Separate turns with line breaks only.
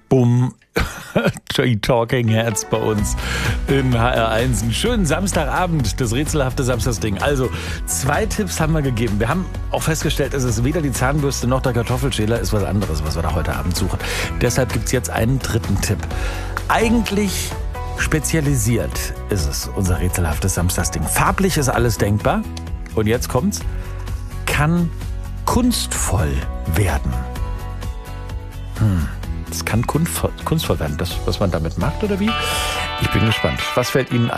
Bumm. Die Talking Heads bei uns in HR1. Einen schönen Samstagabend, das rätselhafte Samstagsding. Also, 2 Tipps haben wir gegeben. Wir haben auch festgestellt, es ist weder die Zahnbürste noch der Kartoffelschäler, ist was anderes, was wir da heute Abend suchen. Deshalb gibt es jetzt einen 3. Tipp. Eigentlich spezialisiert ist es, unser rätselhaftes Samstagsding. Farblich ist alles denkbar. Und jetzt kommt's. Kann kunstvoll werden. Es kann kunstvoll werden. Das, was man damit macht, oder wie? Ich bin gespannt. Was fällt Ihnen ein?